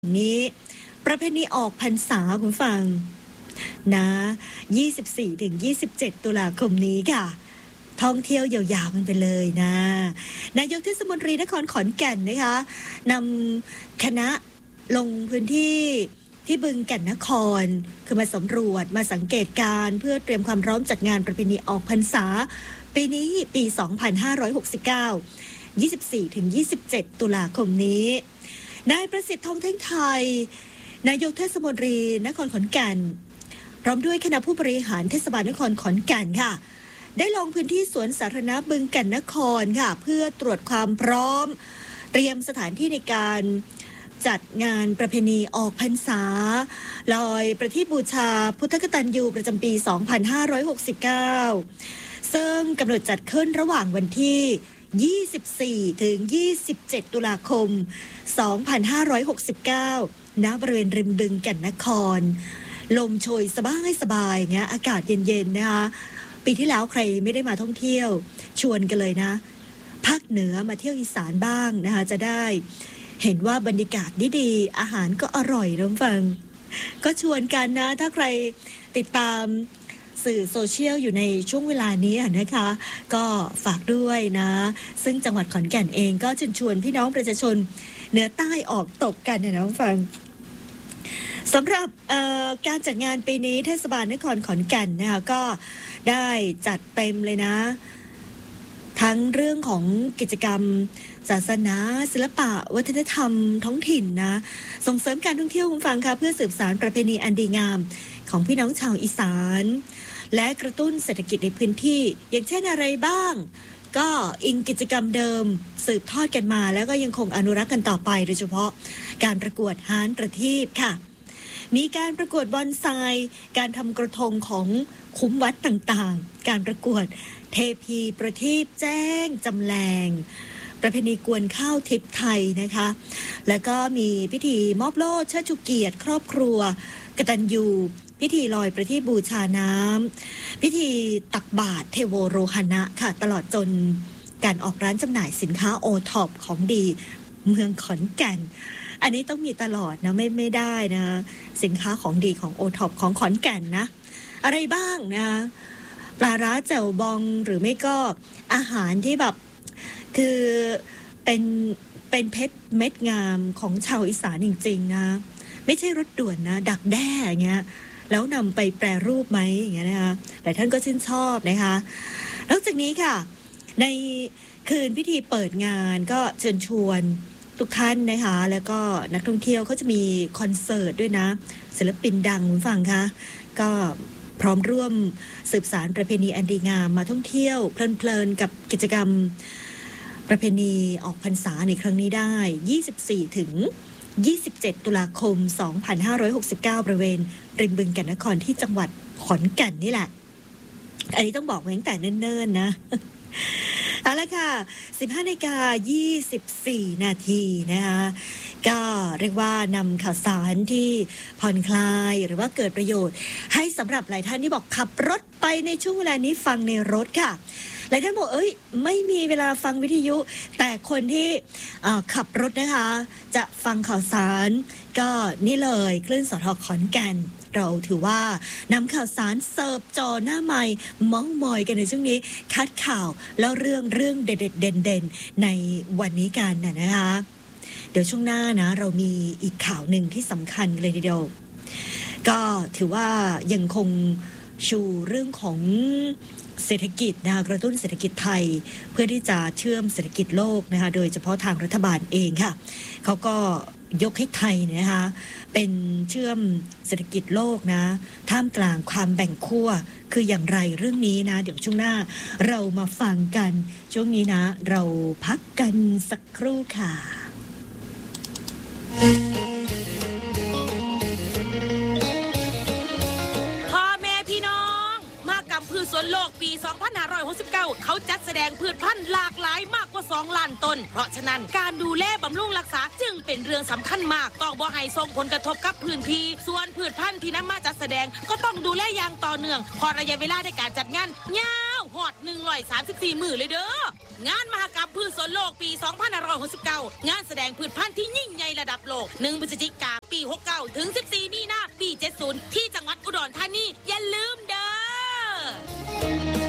นี้ประเพณีออกพรรษาคุณฟังนะ24-27 ตุลาคมนี้ค่ะท่องเที่ยวยาวๆมันไปเลยนะนายกเทศมนตรีนครขอนแก่นนะคะนำคณะลงพื้นที่บึงแก่นนครคือมาสำรวจมาสังเกตการเพื่อเตรียมความพร้อมจัดงานประเพณีออกพรรษาปีนี้ปี 2569 24-27 ตุลาคมนี้นายประสิทธิ์ทองเท่งไทยนายกเทศมนตรีนครขอนแก่นพร้อมด้วยคณะผู้บริหารเทศบาลนครขอนแก่นค่ะได้ลงพื้นที่สวนสาธารณะบึงแก่นนครค่ะเพื่อตรวจความพร้อมเตรียมสถานที่ในการจัดงานประเพณีออกพรรษาลอยประทีปบูชาพุทธกตัญญูประจำปี 2569 ซึ่งกำหนดจัดขึ้นระหว่างวันที่24-27 ตุลาคม 2569 ณ บริเวณริมบึงแก่นนครลมโชยสบายๆเนี่ยอากาศเย็นๆนะคะปีที่แล้วใครไม่ได้มาท่องเที่ยวชวนกันเลยนะภาคเหนือมาเที่ยวอีสานบ้างนะคะจะได้เห็นว่าบรรยากาศดีๆอาหารก็อร่อยน้องฟังก็ชวนกันนะถ้าใครติดตามสื่อโซเชียลอยู่ในช่วงเวลานี้นะคะก็ฝากด้วยนะซึ่งจังหวัดขอนแก่นเองก็เชิญชวนพี่น้องประชาชนเหนือใต้ออกตกกันนะน้องฟังสำหรับการจัดงานปีนี้เทศบาลนครขอนแก่นนะคะก็ได้จัดเต็มเลยนะทั้งเรื่องของกิจกรรมศาสนาศิลปะวัฒนธรรมท้องถิ่นนะส่งเสริมการท่องเที่ยวคุณฟังค่ะเพื่อสืบสานประเพณีอันดีงามของพี่น้องชาวอีสานและกระตุ้นเศรษฐกิจในพื้นที่อย่างเช่นอะไรบ้างก็อิงกิจกรรมเดิมสืบทอดกันมาแล้วก็ยังคงอนุรักษ์กันต่อไปโดยเฉพาะการประกวดฮานประทีปค่ะมีการประกวดบอนไซการทำกระทงของคุ้มวัดต่างๆการประกวดเทพีประทีปแจ้งจำแรงประเพณีกวนข้าวทิพย์ไทยนะคะแล้วก็มีพิธีมอบโล่เชิดชูเกียรติครอบครัวกตัญญูพิธีลอยประทีปบูชาน้ำพิธีตักบาตรเทโวโรหณะค่ะตลอดจนการออกร้านจำหน่ายสินค้าโอท็อปของดีเมืองขอนแก่นอันนี้ต้องมีตลอดนะไม่ได้นะสินค้าของดีของโอท็อปของขอนแก่นนะอะไรบ้างนะปลาร้าแจ่วบองหรือไม่ก็อาหารที่แบบคือเป็นเพชรเม็ดงามของชาวอีสานจริงๆนะไม่ใช่รถด่วนนะดักแด้อย่างเงี้ยแล้วนำไปแปรรูปไหมอย่างเงี้ยนะคะแต่ท่านก็ชื่นชอบนะคะนอกจากนี้ค่ะในคืนพิธีเปิดงานก็เชิญชวนทุกท่านนะคะแล้วก็นักท่องเที่ยวเขาจะมีคอนเสิร์ตด้วยนะศิลปินดังคุณฟังคะก็พร้อมร่วมสืบสานประเพณีอันดีงามมาท่องเที่ยวเพลินๆกับกิจกรรมประเพณีออกพรรษาในครั้งนี้ได้24-27 ตุลาคม 2569 บริเวณริมบึงแก่นนครที่จังหวัดขอนแก่นนี่แหละอันนี้ต้องบอกไว้ตั้งแต่เนิ่นๆนะเอาละค่ะ 15:24 นาทีนะคะก็เรียกว่านำข่าวสารที่ผ่อนคลายหรือว่าเกิดประโยชน์ให้สำหรับหลายท่านที่บอกขับรถไปในช่วงเวลานี้ฟังในรถค่ะหลายท่านบอกไม่มีเวลาฟังวิทยุแต่คนที่ขับรถนะคะจะฟังข่าวสารก็นี่เลยคลื่นสท.ขอนแก่นเราถือว่านำข่าวสารเสิร์ฟจอหน้าไมค์เม้ามอยกันในช่วงนี้คัดข่าวแล้วเรื่องเด็ดๆเด่นๆในวันนี้กันนะคะเดี๋ยวช่วงหน้านะเรามีอีกข่าวหนึ่งที่สำคัญเลยทีเดียวก็ถือว่ายังคงชูเรื่องของเศรษฐกิจนะคะกระตุ้นเศรษฐกิจไทยเพื่อที่จะเชื่อมเศรษฐกิจโลกนะคะโดยเฉพาะทางรัฐบาลเองค่ะเขาก็ยกให้ไทยนะคะเป็นเชื่อมเศรษฐกิจโลกนะท่ามกลางความแบ่งขั้วคืออย่างไรเรื่องนี้นะเดี๋ยวช่วงหน้าเรามาฟังกันช่วงนี้นะเราพักกันสักครู่ค่ะพืชสวนโลกปี 2569 เขาจัดแสดงพืชพันธุ์หลากหลายมากกว่า 2 ล้านต้นเพราะฉะนั้นการดูแลบำรุงรักษาจึงเป็นเรื่องสำคัญมากต้องบ่ให้ส่งผลกระทบกับพื้นที่ส่วนพืชพันธุ์ที่นำมาจัดแสดงก็ต้องดูแลอย่างต่อเนื่องพอระยะเวลาในการจัดงานยาวฮอด134 มื้อเลยเด้องานมหกรรมพืชสวนโลกปี 2569 งานแสดงพืชพันธุ์ที่ยิ่งใหญ่ระดับโลก 1 พฤศจิกายน ปี 69 ถึง 14 มีนาคม ปี 70 ที่